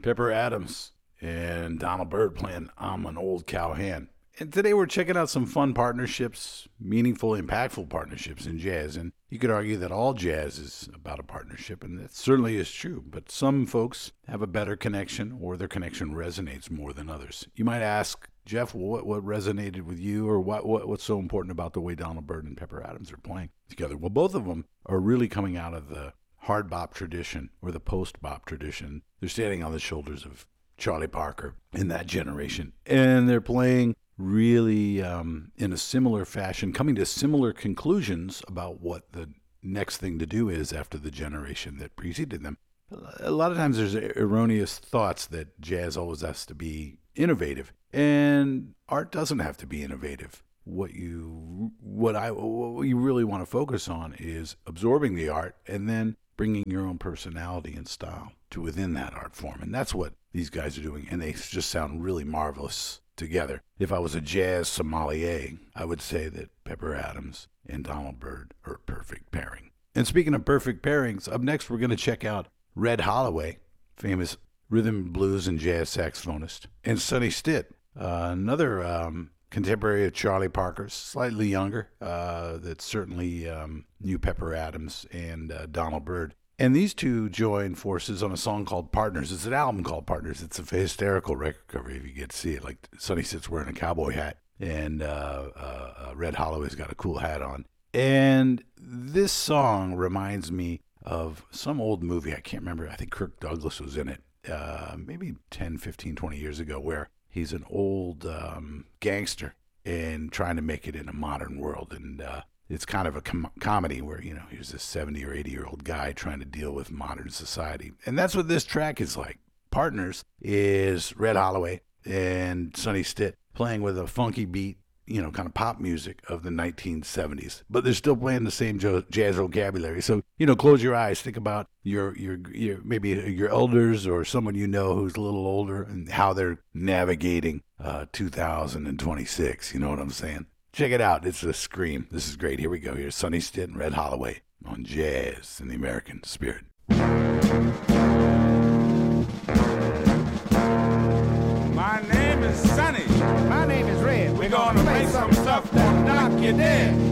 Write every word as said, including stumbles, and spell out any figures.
Pepper Adams and Donald Byrd playing I'm an Old Cowhand. And today we're checking out some fun partnerships, meaningful, impactful partnerships in jazz. And you could argue that all jazz is about a partnership, and that certainly is true. But some folks have a better connection, or their connection resonates more than others. You might ask, Jeff, what what resonated with you, or what, what what's so important about the way Donald Byrd and Pepper Adams are playing together? Well, both of them are really coming out of the hard bop tradition or the post bop tradition. They're standing on the shoulders of Charlie Parker in that generation, and they're playing really um, in a similar fashion, coming to similar conclusions about what the next thing to do is after the generation that preceded them. A lot of times there's erroneous thoughts that jazz always has to be innovative, and art doesn't have to be innovative. What you what I what you really want to focus on is absorbing the art and then bringing your own personality and style to within that art form. And that's what these guys are doing, and they just sound really marvelous together. If I was a jazz sommelier, I would say that Pepper Adams and Donald Byrd are a perfect pairing. And speaking of perfect pairings, up next we're going to check out Red Holloway, famous rhythm, blues, and jazz saxophonist, and Sonny Stitt, uh, another um, contemporary of Charlie Parker's, slightly younger, uh, that certainly um, knew Pepper Adams and uh, Donald Byrd. And these two join forces on a song called Partners. It's an album called Partners. It's a hysterical record cover if you get to see it. Like Sonny Stitt's wearing a cowboy hat, and uh, uh, uh, Red Holloway's got a cool hat on. And this song reminds me of some old movie. I can't remember. I think Kirk Douglas was in it, uh, maybe ten, fifteen, twenty years ago, where he's an old um, gangster and trying to make it in a modern world. And uh, it's kind of a com- comedy where, you know, here's this seventy or eighty year old guy trying to deal with modern society. And that's what this track is like. Partners is Red Holloway and Sonny Stitt playing with a funky beat, you know, kind of pop music of the nineteen seventies, but they're still playing the same jazz vocabulary. So, you know, close your eyes, think about your, your, your, maybe your elders or someone you know who's a little older and how they're navigating uh, two thousand twenty-six. You know what I'm saying? Check it out. It's a scream. This is great. Here we go. Here's Sonny Stitt and Red Holloway on Jazz in the American Spirit. My name is Sonny. My name is Red. We're gonna play some stuff that'll knock you dead.